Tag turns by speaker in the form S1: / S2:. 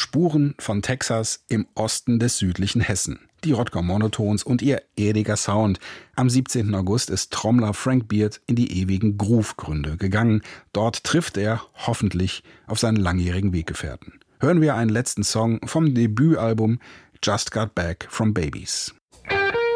S1: Spuren von Texas im Osten des südlichen Hessen. Die Rodger Monotones und ihr erdiger Sound. Am 17. August ist Trommler Frank Beard in die ewigen Groove-Gründe gegangen. Dort trifft er hoffentlich auf seinen langjährigen Weggefährten. Hören wir einen letzten Song vom Debütalbum Just Got Back from Babies.